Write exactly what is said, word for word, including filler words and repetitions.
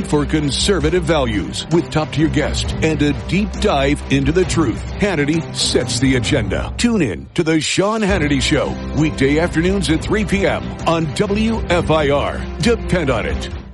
fight for conservative values with top-tier guests and a deep dive into the truth. Hannity sets the agenda. Tune in to the Sean Hannity Show, weekday afternoons at three p.m. on W F I R. Depend on it.